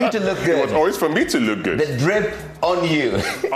To look good. It was always for me to look good. The drip on you.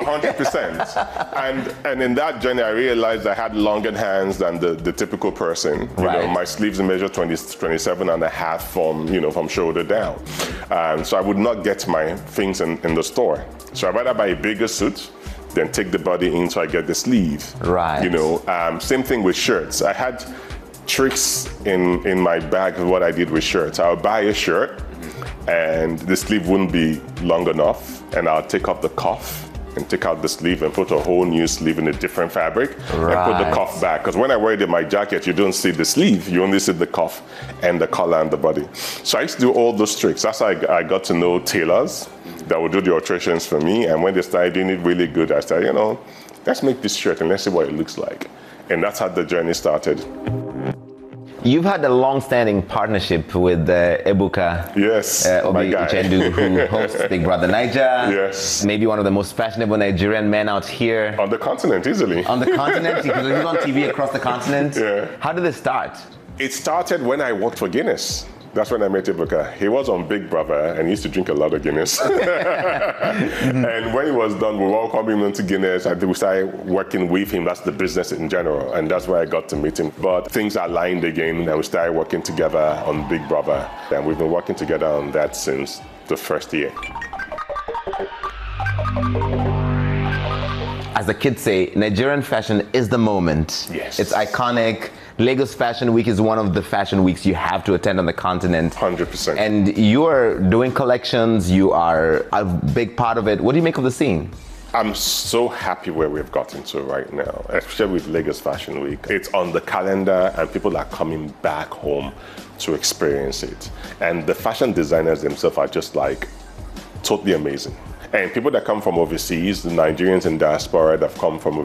100%. And in that journey, I realized I had longer hands than the typical person. You know, my sleeves measure 27 and a half from shoulder down. So I would not get my things in the store. So I'd rather buy a bigger suit than take the body in so I get the sleeve. Right. You know, same thing with shirts. I had tricks in my bag of what I did with shirts. I would buy a shirt and the sleeve wouldn't be long enough, and I'll take off the cuff and take out the sleeve and put a whole new sleeve in a different fabric and put the cuff back. Because when I wear it in my jacket, you don't see the sleeve, you only see the cuff and the collar and the body. So I used to do all those tricks. That's how I got to know tailors that would do the alterations for me. And when they started doing it really good, I started, let's make this shirt and let's see what it looks like. And that's how the journey started. You've had a long-standing partnership with Ebuka. Yes, Obi Uchendu, who hosts Big Brother Naija. Yes. Maybe one of the most fashionable Nigerian men out here. On the continent, easily. On the continent, because he's on TV across the continent. Yeah. How did it start? It started when I worked for Guinness. That's when I met Ebuka. He was on Big Brother and he used to drink a lot of Guinness. And when he was done, we welcomed him into Guinness. I think we started working with him. That's the business in general. And that's where I got to meet him. But things aligned again and we started working together on Big Brother. And we've been working together on that since the first year. As the kids say, Nigerian fashion is the moment. Yes. It's iconic. Lagos Fashion Week is one of the fashion weeks you have to attend on the continent. 100%. And you're doing collections, you are a big part of it. What do you make of the scene? I'm so happy where we've gotten to right now, especially with Lagos Fashion Week. It's on the calendar and people are coming back home to experience it. And the fashion designers themselves are just like totally amazing. And people that come from overseas, the Nigerians in diaspora that have come from